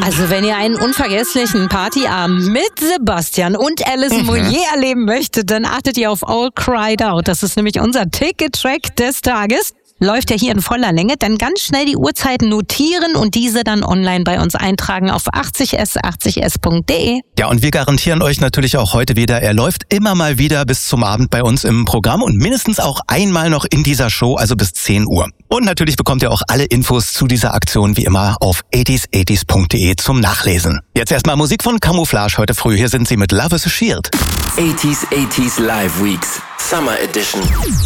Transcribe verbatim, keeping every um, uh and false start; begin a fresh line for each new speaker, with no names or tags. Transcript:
Also wenn ihr einen unvergesslichen Partyabend mit Sebastian und Alison
Mhm.
Moyer erleben möchtet, dann achtet ihr auf All Cried Out. Das ist nämlich unser Ticket-Track des Tages. Läuft ja hier in voller Länge, dann ganz schnell die Uhrzeiten notieren und diese dann online bei uns eintragen auf achtzig s achtzig s punkt de.
Ja, und wir garantieren euch natürlich auch heute wieder, er läuft immer mal wieder bis zum Abend bei uns im Programm und mindestens auch einmal noch in dieser Show, also bis zehn Uhr. Und natürlich bekommt ihr auch alle Infos zu dieser Aktion wie immer auf achtzig achtzig punkt de zum Nachlesen. Jetzt erstmal Musik von Camouflage heute früh. Hier sind sie mit Love is a Shield.
eighties eighties Live Weeks Summer Edition.